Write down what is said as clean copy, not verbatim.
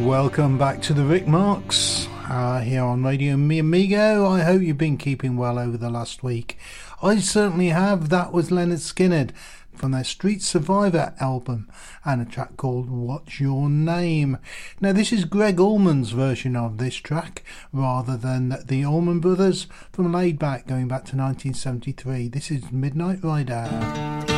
Welcome back to the Rick Marks here on Radio Mi Amigo. I hope you've been keeping well over the last week. I certainly have. That was Leonard Skinner from their Street Survivor album and a track called What's Your Name. Now this is Greg Allman's version of this track rather than the Allman Brothers from Laid Back going back to 1973. This is Midnight Rider.